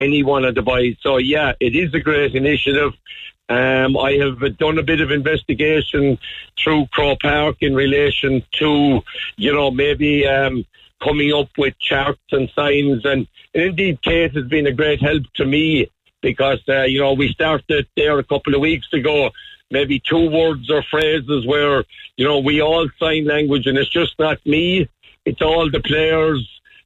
any one of the boys. So yeah, it is a great initiative. I have done a bit of investigation through Croke Park in relation to, maybe coming up with charts and signs. And indeed, Kate has been a great help to me because, we started there a couple of weeks ago, maybe 2 words or phrases where, we all sign language, and it's just not me. It's all the players,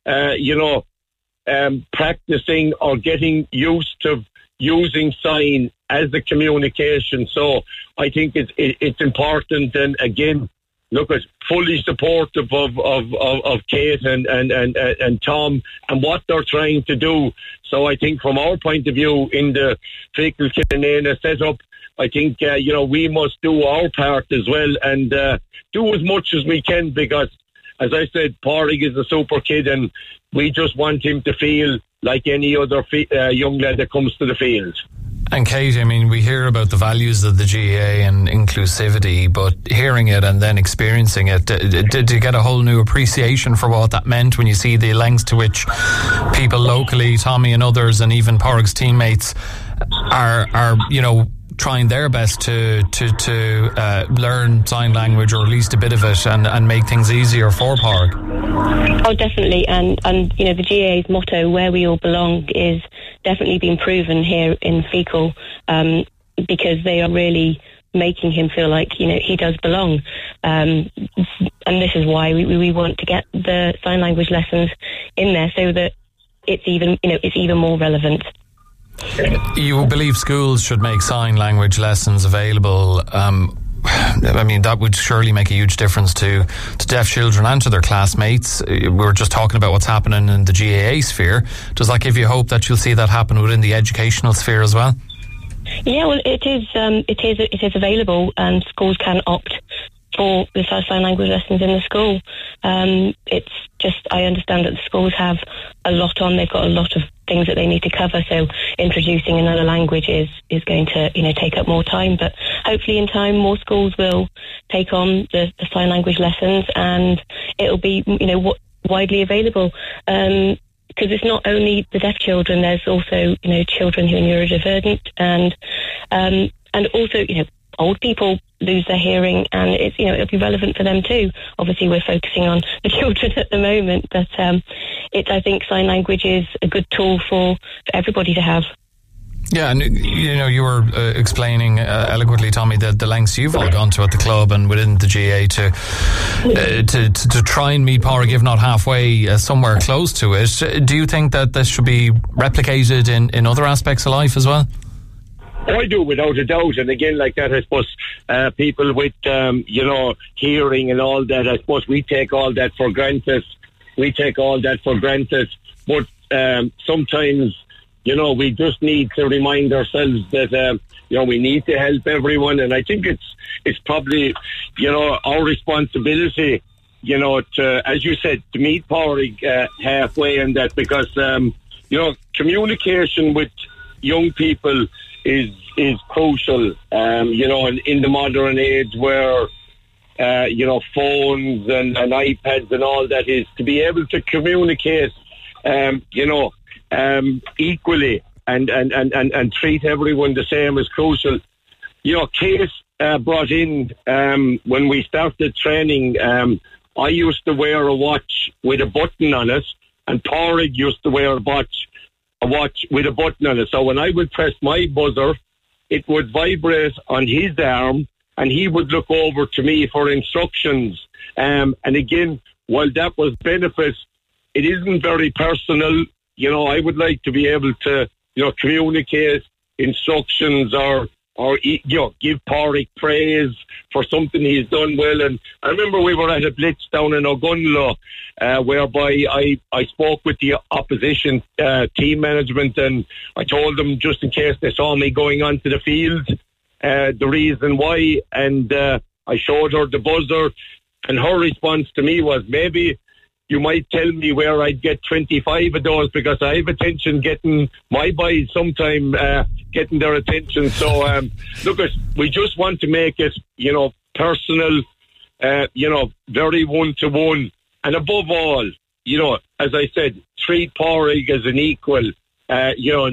practicing or getting used to using sign as a communication. So I think it's important, and again, look, it's fully supportive of Kate and Tom and what they're trying to do. So I think from our point of view in the Fickle Killanena setup, I think we must do our part as well and do as much as we can, because as I said, Pádraig is a super kid and we just want him to feel like any other young lad that comes to the field. And Kate, I mean, we hear about the values of the GAA and inclusivity, but hearing it and then experiencing it, did you get a whole new appreciation for what that meant when you see the lengths to which people locally, Tommy and others, and even Pádraig's teammates are trying their best to learn sign language, or at least a bit of it, and make things easier for Pádraig? Oh, definitely. And the GAA's motto, where we all belong, is definitely being proven here in Feakle, because they are really making him feel like, he does belong. And this is why we want to get the sign language lessons in there, so that it's even more relevant. You believe schools should make sign language lessons available. I mean, that would surely make a huge difference to deaf children and to their classmates. We were just talking about what's happening in the GAA sphere. Does that give you hope that you'll see that happen within the educational sphere as well? Yeah, well, it is available, and schools can opt for the sign language lessons in the school. It's just, I understand that the schools have a lot on. They've got a lot of things that they need to cover, so introducing another language is going to take up more time. But hopefully in time more schools will take on the sign language lessons, and it'll be widely available, because it's not only the deaf children. There's also children who are neurodivergent, and also old people lose their hearing, and it's it'll be relevant for them too. Obviously we're focusing on the children at the moment, but I think sign language is a good tool for everybody to have. Yeah, and you were explaining eloquently, Tommy, the lengths you've all gone to at the club and within the GAA to try and meet Pádraig, if not halfway, somewhere close to it. Do you think that this should be replicated in other aspects of life as well? I do, without a doubt. And again, like that, I suppose people with hearing and all that, I suppose we take all that for granted. But sometimes we just need to remind ourselves that we need to help everyone. And I think it's probably our responsibility to, as you said, to meet Pádraig halfway in that, because communication with young people is crucial, in the modern age where, phones and iPads and all that, is to be able to communicate, equally and treat everyone the same is crucial. Kate brought in, when we started training, I used to wear a watch with a button on it, and Pádraig used to wear a watch with a button on it. So when I would press my buzzer, it would vibrate on his arm, and he would look over to me for instructions. And again, while that was benefit, it isn't very personal. I would like to be able to, communicate instructions or give Pádraig praise for something he's done well. And I remember we were at a blitz down in Ogunlo, whereby I spoke with the opposition team management, and I told them, just in case they saw me going onto the field, the reason why, and I showed her the buzzer, and her response to me was, maybe you might tell me where I'd get 25 of those, because I have attention getting my boys sometime getting their attention. So look, we just want to make it personal, very one-to-one, and above all, as I said, treat Pádraig as an equal, you know,